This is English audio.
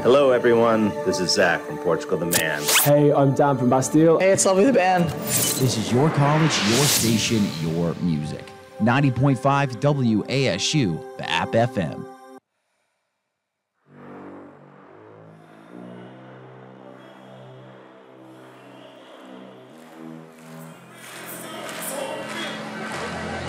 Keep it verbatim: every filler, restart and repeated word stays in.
Hello, everyone. This is Zach from Portugal the Man. Hey, I'm Dan from Bastille. Hey, it's Lovely the Band. This is your college, your station, your music. ninety point five W A S U, the App F M.